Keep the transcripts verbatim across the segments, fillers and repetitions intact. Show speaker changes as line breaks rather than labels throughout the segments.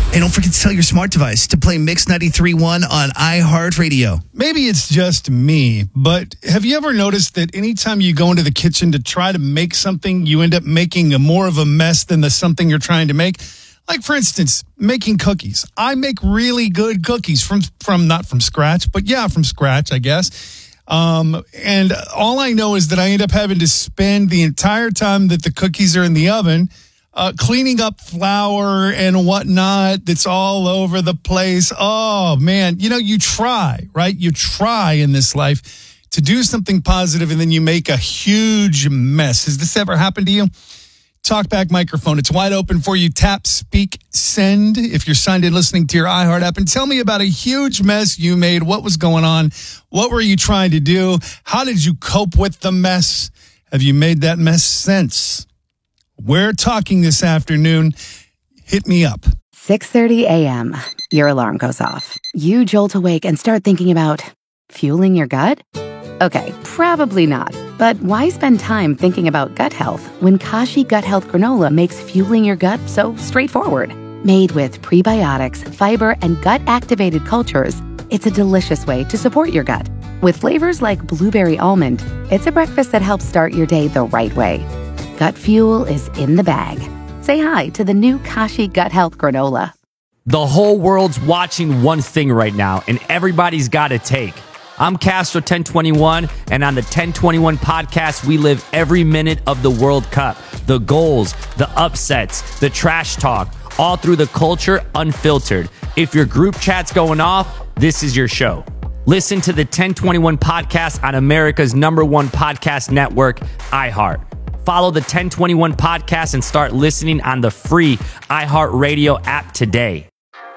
And don't forget to tell your smart device to play Mix ninety-three point one on iHeartRadio.
Maybe it's just me, but have you ever noticed that anytime you go into the kitchen to try to make something, you end up making a more of a mess than the something you're trying to make? Like, for instance, making cookies. I make really good cookies from, from not from scratch, but yeah, from scratch, I guess. Um, and all I know is that I end up having to spend the entire time that the cookies are in the oven uh, cleaning up flour and whatnot that's all over the place. Oh, man. You know, you try, right? You try in this life to do something positive, and then you make a huge mess. Has this ever happened to you? Talkback microphone. It's wide open for you. Tap, speak, send if you're signed in listening to your iHeart app. And tell me about a huge mess you made. What was going on? What were you trying to do? How did you cope with the mess? Have you made that mess since? We're talking this afternoon. Hit me up.
six thirty a.m. Your alarm goes off. You jolt awake and start thinking about fueling your gut? Okay, probably not. But why spend time thinking about gut health when Kashi Gut Health Granola makes fueling your gut so straightforward? Made with prebiotics, fiber, and gut-activated cultures, it's a delicious way to support your gut. With flavors like blueberry almond, it's a breakfast that helps start your day the right way. Gut fuel is in the bag. Say hi to the new Kashi Gut Health Granola.
The whole world's watching one thing right now, and everybody's got a take. I'm Castro ten twenty-one, and on the ten twenty-one podcast, we live every minute of the World Cup. The goals, the upsets, the trash talk, all through the culture, unfiltered. If your group chat's going off, this is your show. Listen to the ten twenty-one podcast on America's number one podcast network, iHeart. Follow the ten twenty-one podcast and start listening on the free iHeartRadio app today.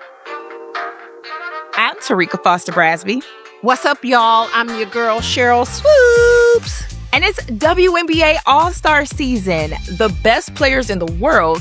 I'm Tarika Foster Brasby. What's up, y'all? I'm your girl, Cheryl Swoops. And it's W N B A All-Star season. The best players in the world